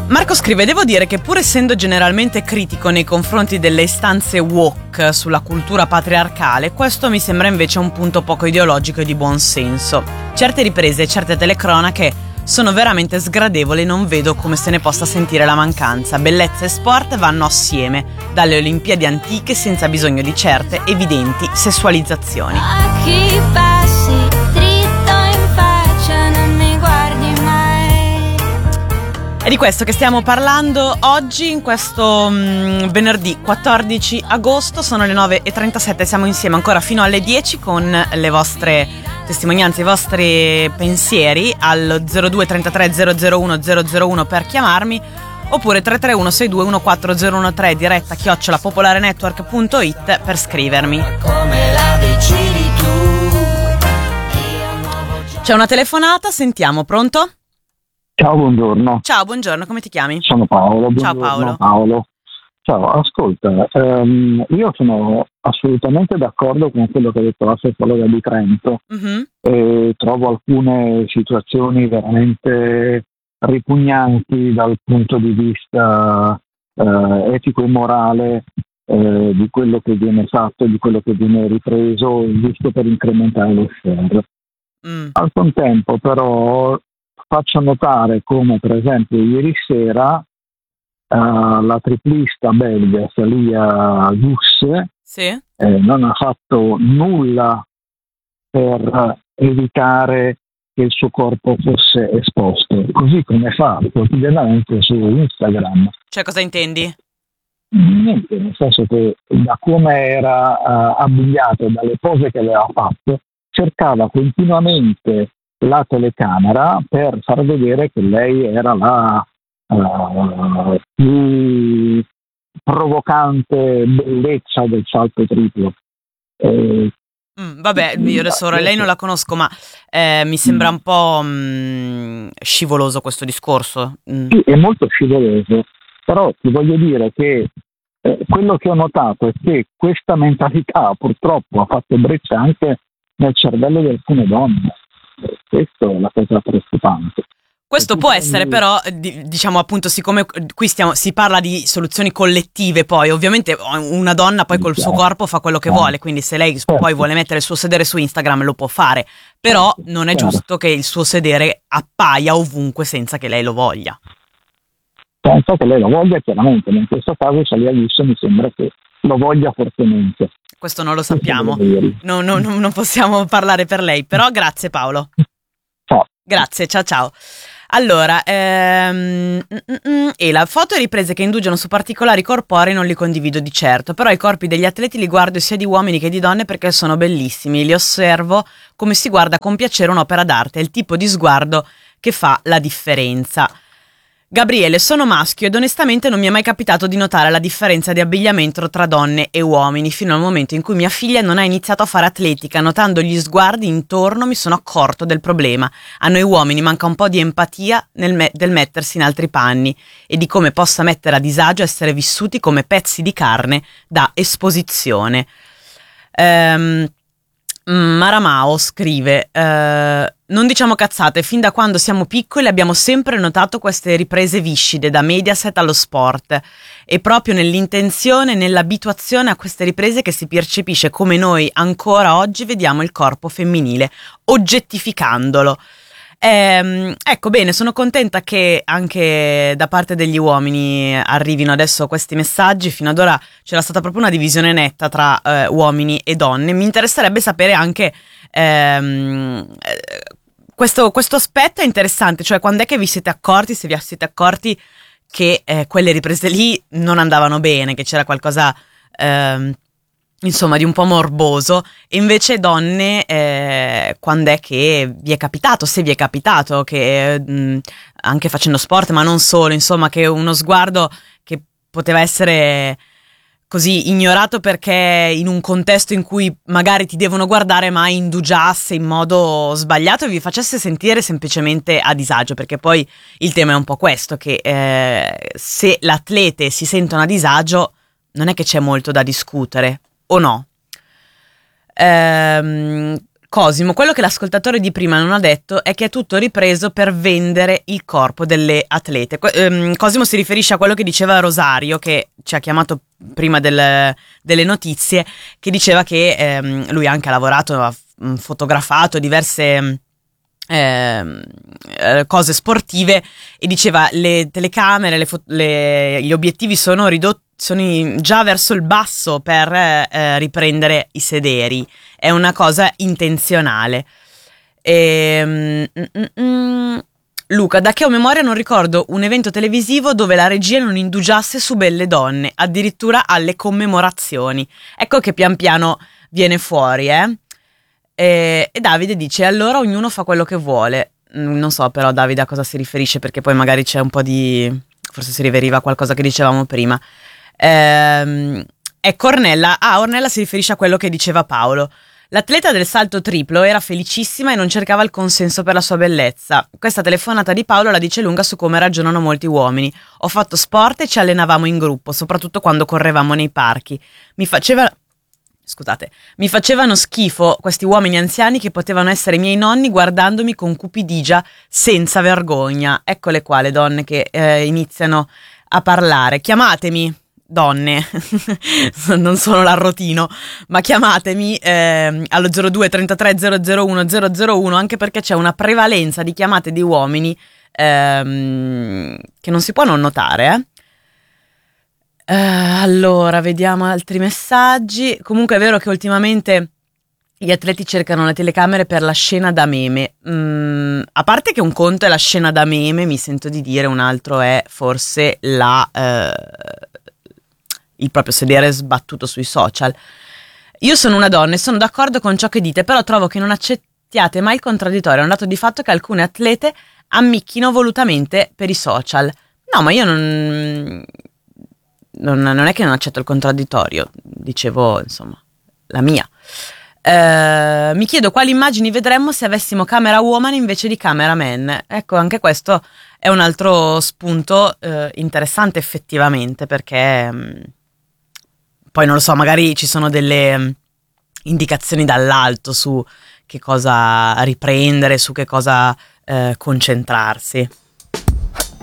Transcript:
Marco scrive: devo dire che pur essendo generalmente critico nei confronti delle istanze woke sulla cultura patriarcale, questo mi sembra invece un punto poco ideologico e di buon senso. Certe riprese e certe telecronache sono veramente sgradevoli e non vedo come se ne possa sentire la mancanza. Bellezza e sport vanno assieme, dalle Olimpiadi antiche senza bisogno di certe evidenti sessualizzazioni. A chi passi dritto in faccia non mi guardi mai. È di questo che stiamo parlando oggi, in questo venerdì 14 agosto, sono le 9:37, siamo insieme ancora fino alle 10 con le vostre testimonianze, i vostri pensieri al 02 33 001 001 per chiamarmi, oppure 331 62 14013 diretta @popolarenetwork.it per scrivermi. Come la decidi tu? C'è una telefonata, sentiamo, pronto? Ciao, buongiorno. Ciao, buongiorno, come ti chiami? Sono Paolo. Ciao, Buongiorno, Paolo. Ciao, ascolta, io sono assolutamente d'accordo con quello che ha detto la sessuologa di Trento e trovo alcune situazioni veramente ripugnanti dal punto di vista etico e morale di quello che viene fatto, di quello che viene ripreso, giusto per incrementare lo share. Al contempo però faccio notare come per esempio ieri sera la triplista belga Salia Gusse Sì. non ha fatto nulla per evitare che il suo corpo fosse esposto, così come fa quotidianamente su Instagram. Cioè, cosa intendi? Niente, nel senso che da come era abbigliato e dalle pose che aveva fatto, cercava continuamente la telecamera per far vedere che lei era la più provocante bellezza del salto triplo. Vabbè, io adesso ora lei non la conosco, ma mi sembra un po' scivoloso questo discorso. Sì, è molto scivoloso, però ti voglio dire che quello che ho notato è che questa mentalità purtroppo ha fatto breccia anche nel cervello di alcune donne. Questa è la cosa preoccupante. Questo può essere, però, diciamo appunto, siccome qui si parla di soluzioni collettive, poi ovviamente una donna poi col suo corpo fa quello che vuole, quindi se lei poi vuole mettere il suo sedere su Instagram lo può fare, però non è giusto che il suo sedere appaia ovunque senza che lei lo voglia. Penso che lei lo voglia chiaramente, ma in questo caso Salia Gusso mi sembra che lo voglia fortemente. Questo non lo sappiamo, non possiamo parlare per lei, però grazie Paolo. Ciao. Grazie, ciao. Allora, e la foto e riprese che indugiano su particolari corporei non li condivido di certo, però i corpi degli atleti li guardo sia di uomini che di donne perché sono bellissimi, li osservo come si guarda con piacere un'opera d'arte, è il tipo di sguardo che fa la differenza. Gabriele, sono maschio ed onestamente non mi è mai capitato di notare la differenza di abbigliamento tra donne e uomini fino al momento in cui mia figlia non ha iniziato a fare atletica. Notando gli sguardi intorno mi sono accorto del problema. A noi uomini manca un po' di empatia del mettersi in altri panni e di come possa mettere a disagio essere vissuti come pezzi di carne da esposizione. Maramao scrive: non diciamo cazzate, fin da quando siamo piccoli abbiamo sempre notato queste riprese viscide da Mediaset allo sport, e proprio nell'intenzione, nell'abituazione a queste riprese che si percepisce come noi ancora oggi vediamo il corpo femminile, oggettificandolo. Ecco, bene, sono contenta che anche da parte degli uomini arrivino adesso questi messaggi. Fino ad ora c'era stata proprio una divisione netta tra uomini e donne. Mi interesserebbe sapere anche questo aspetto è interessante, cioè quando è che vi siete accorti, se vi siete accorti che quelle riprese lì non andavano bene, che c'era qualcosa insomma di un po' morboso, e invece donne quando è che vi è capitato, se vi è capitato che anche facendo sport ma non solo, insomma, che uno sguardo che poteva essere così ignorato perché in un contesto in cui magari ti devono guardare ma indugiasse in modo sbagliato e vi facesse sentire semplicemente a disagio, perché poi il tema è un po' questo, che se l'atlete si sentono a disagio non è che c'è molto da discutere, o no? Cosimo, quello che l'ascoltatore di prima non ha detto è che è tutto ripreso per vendere il corpo delle atlete. Cosimo si riferisce a quello che diceva Rosario, che ci ha chiamato prima delle notizie, che diceva che lui anche ha lavorato, ha fotografato diverse cose sportive, e diceva le telecamere, gli obiettivi sono ridotti, sono già verso il basso per riprendere i sederi, è una cosa intenzionale. Luca, da che ho memoria non ricordo un evento televisivo dove la regia non indugiasse su belle donne, addirittura alle commemorazioni. Ecco che pian piano viene fuori, E Davide dice: allora ognuno fa quello che vuole. Non so però Davide a cosa si riferisce, perché poi magari c'è un po' forse si riferiva a qualcosa che dicevamo prima. Ecco, Ornella si riferisce a quello che diceva Paolo. L'atleta del salto triplo era felicissima e non cercava il consenso per la sua bellezza. Questa telefonata di Paolo la dice lunga su come ragionano molti uomini. Ho fatto sport e ci allenavamo in gruppo, soprattutto quando correvamo nei parchi. Mi facevano schifo questi uomini anziani che potevano essere i miei nonni, guardandomi con cupidigia senza vergogna. Eccole qua le donne che iniziano a parlare. Chiamatemi, donne, non sono l'arrotino, ma chiamatemi allo 02 33 001 001, anche perché c'è una prevalenza di chiamate di uomini che non si può non notare, Allora, vediamo altri messaggi. Comunque è vero che ultimamente gli atleti cercano le telecamere per la scena da meme. A parte che un conto è la scena da meme, mi sento di dire, un altro è forse il proprio sedere sbattuto sui social. Io sono una donna e sono d'accordo con ciò che dite, però trovo che non accettiate mai il contraddittorio. È un dato di fatto che alcune atlete ammicchino volutamente per i social. No, ma io non è che non accetto il contraddittorio, dicevo insomma la mia. Mi chiedo quali immagini vedremmo se avessimo camera woman invece di camera man. Ecco, anche questo è un altro spunto interessante effettivamente, perché poi non lo so, magari ci sono delle indicazioni dall'alto su che cosa riprendere, su che cosa concentrarsi.